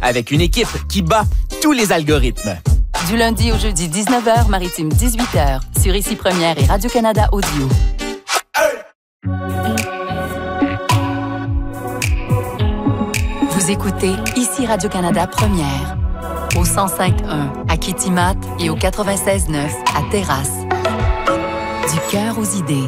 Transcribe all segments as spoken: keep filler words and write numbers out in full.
avec une équipe qui bat tous les algorithmes. Du lundi au jeudi, dix-neuf heures, Maritime, dix-huit heures, sur Ici Première et Radio-Canada Audio. Vous écoutez Ici Radio-Canada Première, au cent cinq point un à Kitimat et au quatre-vingt-seize neuf à Terrasse. Du cœur aux idées.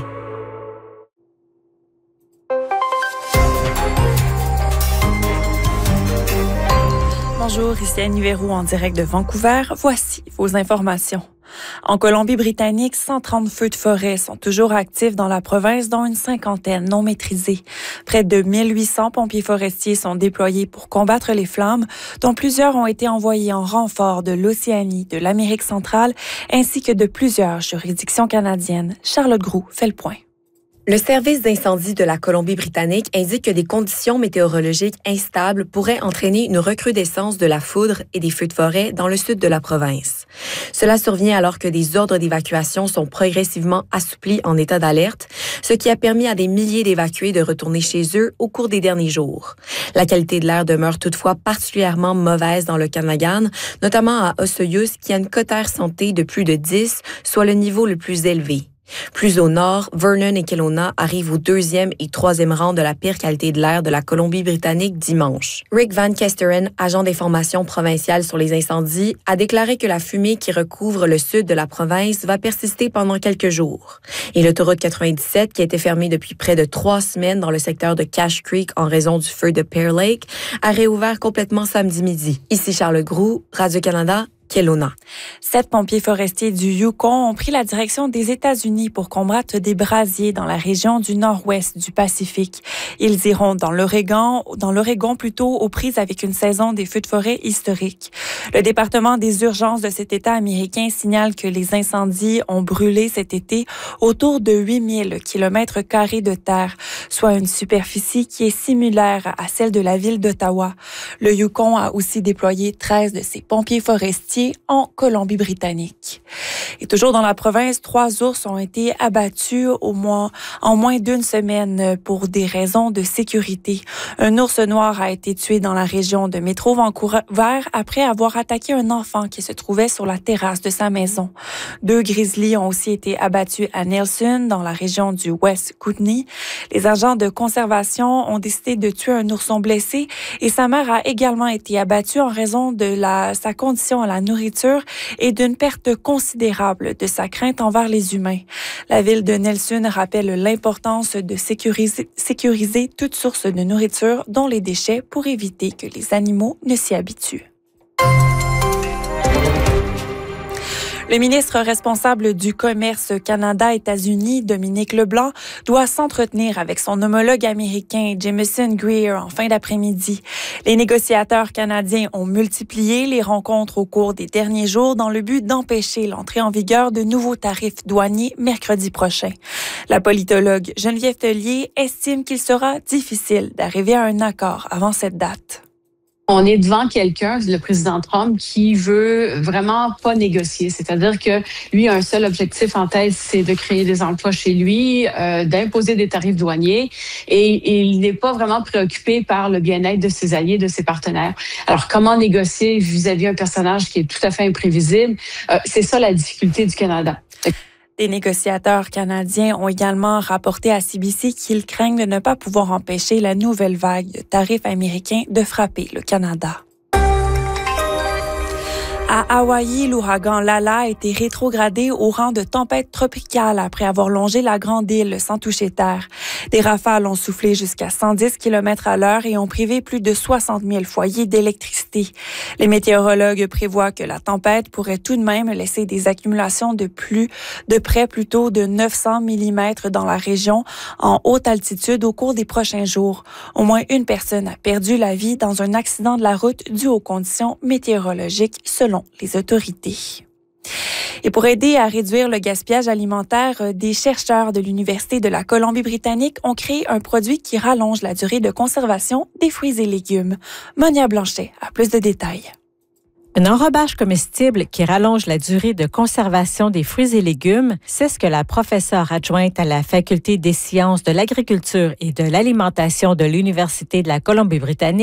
Bonjour, ici Annie Verroux en direct de Vancouver. Voici vos informations. En Colombie-Britannique, cent trente feux de forêt sont toujours actifs dans la province, dont une cinquantaine non maîtrisés. Près de mille huit cents pompiers forestiers sont déployés pour combattre les flammes, dont plusieurs ont été envoyés en renfort de l'Océanie, de l'Amérique centrale, ainsi que de plusieurs juridictions canadiennes. Charlotte Groux fait le point. Le service d'incendie de la Colombie-Britannique indique que des conditions météorologiques instables pourraient entraîner une recrudescence de la foudre et des feux de forêt dans le sud de la province. Cela survient alors que des ordres d'évacuation sont progressivement assouplis en état d'alerte, ce qui a permis à des milliers d'évacués de retourner chez eux au cours des derniers jours. La qualité de l'air demeure toutefois particulièrement mauvaise dans le Kanagan, notamment à Osoyoos, qui a une cote air santé de plus de dix, soit le niveau le plus élevé. Plus au nord, Vernon et Kelowna arrivent au deuxième et troisième rang de la pire qualité de l'air de la Colombie-Britannique dimanche. Rick Van Kesteren, agent d'information provinciale sur les incendies, a déclaré que la fumée qui recouvre le sud de la province va persister pendant quelques jours. Et l'autoroute quatre-vingt-dix-sept, qui a été fermée depuis près de trois semaines dans le secteur de Cache Creek en raison du feu de Pear Lake, a réouvert complètement samedi midi. Ici Charles Groux, Radio-Canada, Kelowna. Sept pompiers forestiers du Yukon ont pris la direction des États-Unis pour combattre des brasiers dans la région du nord-ouest du Pacifique. Ils iront dans l'Oregon, dans l'Oregon plutôt, aux prises avec une saison des feux de forêt historiques. Le département des urgences de cet État américain signale que les incendies ont brûlé cet été autour de huit mille kilomètres carrés de terre, soit une superficie qui est similaire à celle de la ville d'Ottawa. Le Yukon a aussi déployé treize de ses pompiers forestiers en Colombie-Britannique. Et toujours dans la province, trois ours ont été abattus au moins, en moins d'une semaine pour des raisons de sécurité. Un ours noir a été tué dans la région de Métro-Vancouver après avoir attaqué un enfant qui se trouvait sur la terrasse de sa maison. Deux grizzlies ont aussi été abattus à Nelson, dans la région du West Kootenay. Les agents de conservation ont décidé de tuer un ourson blessé et sa mère a également été abattue en raison de la, sa condition à la nourriture et d'une perte considérable de sa crainte envers les humains. La ville de Nelson rappelle l'importance de sécuriser, sécuriser toute source de nourriture, dont les déchets, pour éviter que les animaux ne s'y habituent. Le ministre responsable du commerce Canada-États-Unis, Dominique Leblanc, doit s'entretenir avec son homologue américain, Jameson Greer, en fin d'après-midi. Les négociateurs canadiens ont multiplié les rencontres au cours des derniers jours dans le but d'empêcher l'entrée en vigueur de nouveaux tarifs douaniers mercredi prochain. La politologue Geneviève Tellier estime qu'il sera difficile d'arriver à un accord avant cette date. On est devant quelqu'un, le président Trump, qui veut vraiment pas négocier. C'est-à-dire que lui a un seul objectif en tête, c'est de créer des emplois chez lui, euh, d'imposer des tarifs douaniers, et, et il n'est pas vraiment préoccupé par le bien-être de ses alliés, de ses partenaires. Alors, comment négocier vis-à-vis un personnage qui est tout à fait imprévisible? Euh, c'est ça la difficulté du Canada. Des négociateurs canadiens ont également rapporté à C B C qu'ils craignent de ne pas pouvoir empêcher la nouvelle vague de tarifs américains de frapper le Canada. À Hawaï, l'ouragan Lala a été rétrogradé au rang de tempête tropicale après avoir longé la grande île sans toucher terre. Des rafales ont soufflé jusqu'à cent dix kilomètres à l'heure et ont privé plus de soixante mille foyers d'électricité. Les météorologues prévoient que la tempête pourrait tout de même laisser des accumulations de plus, de près plutôt de neuf cents millimètres dans la région en haute altitude au cours des prochains jours. Au moins une personne a perdu la vie dans un accident de la route dû aux conditions météorologiques selon les autorités. Et pour aider à réduire le gaspillage alimentaire, des chercheurs de l'Université de la Colombie-Britannique ont créé un produit qui rallonge la durée de conservation des fruits et légumes. Monia Blanchet a plus de détails. Un enrobage comestible qui rallonge la durée de conservation des fruits et légumes, c'est ce que la professeure adjointe à la Faculté des sciences de l'agriculture et de l'alimentation de l'Université de la Colombie-Britannique